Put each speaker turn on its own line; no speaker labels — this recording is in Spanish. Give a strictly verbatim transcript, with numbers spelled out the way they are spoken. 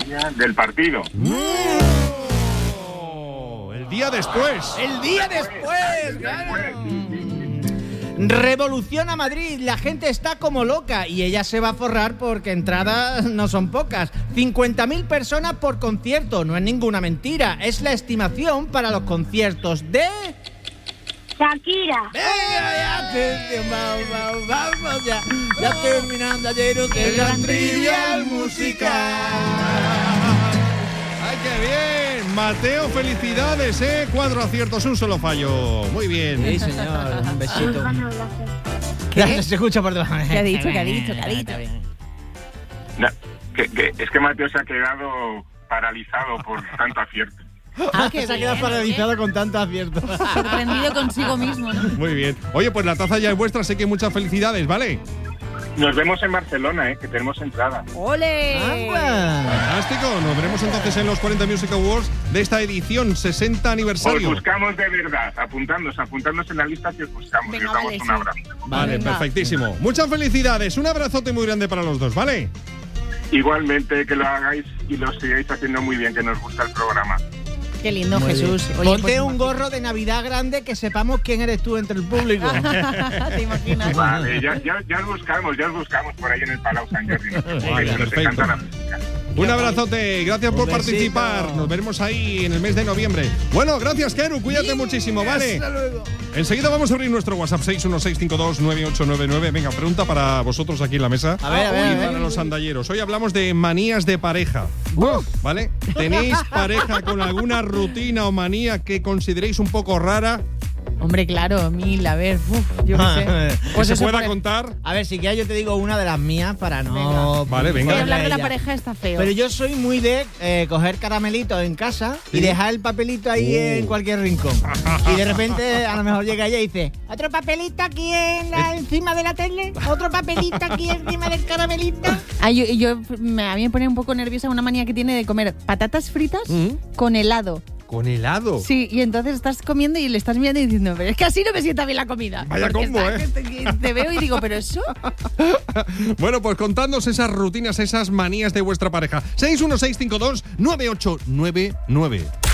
día del partido.
Oh, el día después.
El día después, claro. Revolución a Madrid, la gente está como loca y ella se va a forrar porque entradas no son pocas. cincuenta mil personas por concierto, no es ninguna mentira, es la estimación para los conciertos de...
Shakira.
Venga, ya, atención, vamos, vamos, vamos, ya, ya terminando ayer el gran trivial musical.
¡Ay, qué bien! Mateo, felicidades, ¿eh? Cuatro aciertos, un solo fallo. Muy bien.
Sí, señor, un besito.
¿Qué?
Se escucha por debajo.
¿Qué ha dicho? ¿Qué ha dicho? ¿Qué ha dicho?
No, que, que, es que Mateo se ha quedado paralizado por tanto acierto.
Ah, que se ha quedado paralizado con tanto acierto.
Sorprendido consigo mismo, ¿no?
Muy bien. Oye, pues la taza ya es vuestra, sé que muchas felicidades, ¿vale?
Nos vemos en Barcelona, ¿eh? Que tenemos entrada.
¡Ole!
¡Anda!
Fantástico. Nos veremos entonces en los cuarenta Music Awards de esta edición sesenta aniversario.
Os buscamos de verdad. Apuntadnos, apuntadnos en la lista que os buscamos.
Venga,
y os damos
vale,
un
sí.
abrazo.
Vale,
Venga.
perfectísimo. Muchas felicidades. Un abrazote muy grande para los dos, ¿vale?
Igualmente, que lo hagáis y lo sigáis haciendo muy bien, que nos gusta el programa.
Qué lindo,
Muy
Jesús.
bien.
Oye,
Ponte
pues,
un gorro de Navidad grande que sepamos quién eres tú entre el público.
¿Te imaginas?
Vale, ya, ya, ya os buscamos, ya os buscamos por ahí en el Palau Sant Jordi. ¿No?
Vale,
Que nos
perfecto.
encanta la música.
Un abrazote, gracias
Un
por
besito.
participar. Nos veremos ahí en el mes de noviembre. Bueno, gracias, Keru, cuídate muchísimo, ¿vale?
Hasta luego.
Enseguida vamos a abrir nuestro WhatsApp seis uno seis cinco dos nueve ocho nueve nueve. Venga, pregunta para vosotros aquí en la mesa.
A ver, a ver,
y
a ver.
para los andalleros. Hoy hablamos de manías de pareja. ¿Vale? ¿Tenéis pareja con alguna rutina o manía que consideréis un poco rara?
Hombre, claro, mil, a ver, uf, yo qué sé.
¿Que se
eso
pueda
por-
contar?
A ver, si quieres yo te digo una de las mías para no...
Venga.
Vale, venga.
Voy a hablar de la
ella.
pareja, está feo.
Pero yo soy muy de eh, coger caramelitos en casa
Sí.
y dejar el papelito ahí
Uh.
en cualquier rincón. Y de repente a lo mejor llega ella y dice, otro papelito aquí en la, encima de la tele, otro papelito aquí encima del caramelito.
Ah, yo, yo- me- a mí me pone un poco nerviosa una manía que tiene de comer patatas fritas
¿Mm?
con helado.
Con helado.
Sí, y entonces estás comiendo y le estás mirando y diciendo, pero es que así no me sienta bien la comida.
Vaya
Porque
combo,
está-
¿eh?
que te, que te veo y digo, pero eso...
Bueno, pues contadnos esas rutinas, esas manías de vuestra pareja. seis uno seis cinco dos nueve ocho nueve nueve.